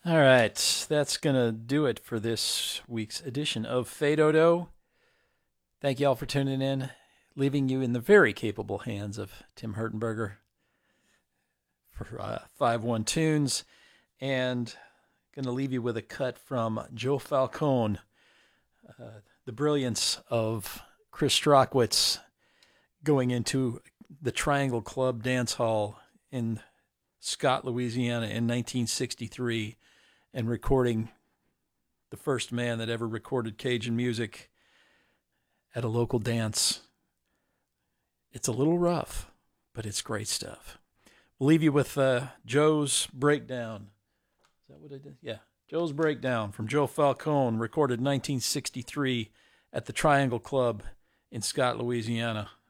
All right, that's going to do it for this week's edition of Fade Odo. Thank you all for tuning in, leaving you in the very capable hands of Tim Hertenberger for 5-1 tunes, and going to leave you with a cut from Joe Falcone, the brilliance of Chris Strockwitz going into the Triangle Club Dance Hall in Scott, Louisiana in 1963 and recording the first man that ever recorded Cajun music at a local dance. It's a little rough, but it's great stuff. We'll leave you with Joe's Breakdown. Is that what I did? Yeah. Joe's Breakdown from Joe Falcone, recorded 1963 at the Triangle Club in Scott, Louisiana.